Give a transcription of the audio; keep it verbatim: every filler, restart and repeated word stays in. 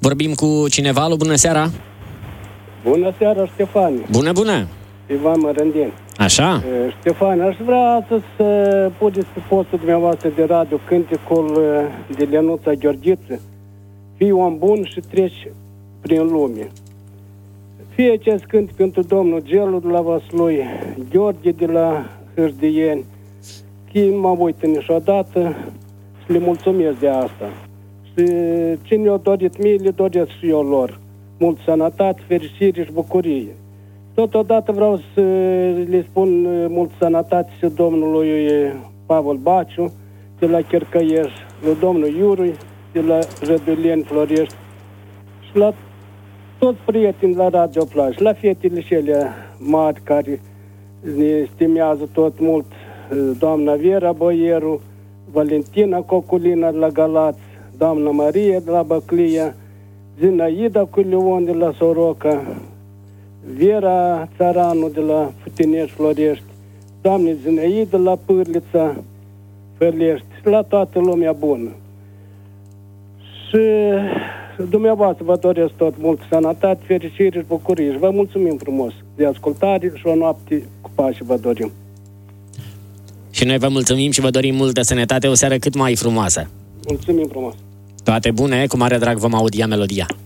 Vorbim cu cineva. Alo, bună seara! Bună seara, Ștefan! Bună, bună! Ivan Mărândin. Așa? Ștefan, aș vrea să, să puneți pe postul dumneavoastră de radio cântecul de Lenuța Gheorghiță. Fii om bun și treci prin lume. Fie acest cânt pentru domnul Gelu de la Vaslui, Gheorghe de la Hârdieni, că mă uită niciodată și le mulțumesc de asta. Și cine o dorit mie, le doresc și eu lor. Mult sănătate, fericire și bucurie. Totodată vreau să le spun mult sănătate și domnului Pavel Baciu, de la Chercăieș, lui domnul Iurui, de la Răduleni Florești, și la toți prietenii la Radio Plaj, la fetele și ele mari care ne stimează tot mult, doamna Vera Boieru, Valentina Coculina de la Galați, doamna Maria de la Băclia, Zinaida Culion de la Soroca, Vera Țaranu de la Futinești Florești, doamne Zinaida de la Pârlița Fălești, și la toată lumea bună. Și dumneavoastră vă doresc tot mult sănătate, fericire și bucurie. Și vă mulțumim frumos de ascultare și o noapte cu pace vă dorim. Și noi vă mulțumim și vă dorim multă sănătate, o seară cât mai frumoasă. Mulțumim frumos. Toate bune, cu mare drag vom audia melodia.